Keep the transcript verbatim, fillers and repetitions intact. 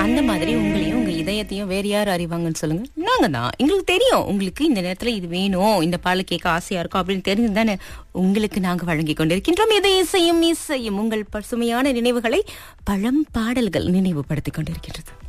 அந்த மாதிரி உங்களையும் உங்க இதயத்தையும் வேற யார் அறிவாங்கன்னு சொல்லுங்க. நாங்க தான். எங்களுக்கு தெரியும் உங்களுக்கு இந்த நேரத்துல இது வேணும், இந்த பாடல் கேட்க ஆசையா இருக்கும் அப்படின்னு தெரிஞ்சுதானே உங்களுக்கு நாங்க வழங்கி கொண்டிருக்கின்றோம். இது இசையும் இசையும் உங்கள் பசுமையான நினைவுகளை பழம் பாடல்கள் நினைவுபடுத்திக் கொண்டிருக்கின்றது.